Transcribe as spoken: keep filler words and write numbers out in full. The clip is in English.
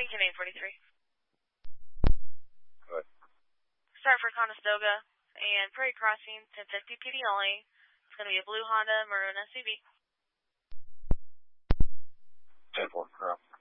Lincoln eight forty-three. Good. Start for Conestoga and Prairie Crossing, ten fifty P D only. It's going to be a blue Honda Maroon S U V. ten four, correct.